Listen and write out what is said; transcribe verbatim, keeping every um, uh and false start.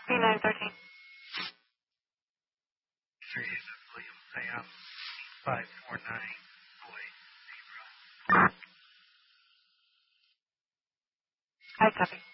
B nine thirteen. Three, William Siam, five four nine, boy, zero. I copy.